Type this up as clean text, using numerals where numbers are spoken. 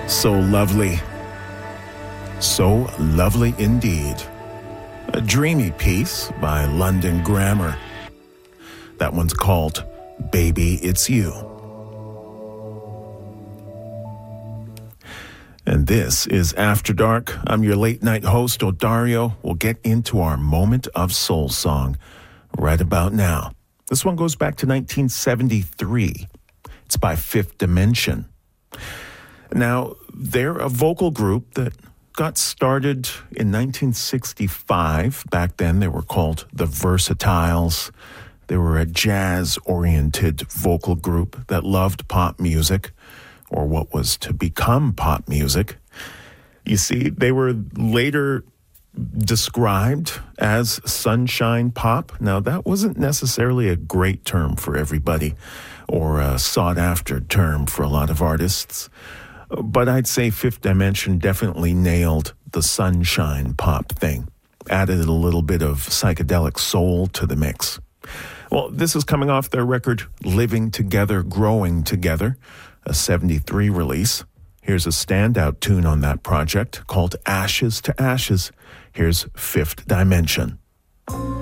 So lovely. So lovely indeed. A dreamy piece by London Grammar. That one's called Baby It's You. And this is After Dark. I'm your late night host, Odario. We'll get into our moment of soul song right about now. This one goes back to 1973. It's by Fifth Dimension. Now, they're a vocal group that got started in 1965. Back then, they were called the Versatiles. They were a jazz-oriented vocal group that loved pop music, or what was to become pop music. You see, they were later described as sunshine pop. Now, that wasn't necessarily a great term for everybody, or a sought-after term for a lot of artists. But I'd say Fifth Dimension definitely nailed the sunshine pop thing, added a little bit of psychedelic soul to the mix. Well, this is coming off their record, Living Together, Growing Together, a 73 release. Here's a standout tune on that project called Ashes to Ashes. Here's Fifth Dimension.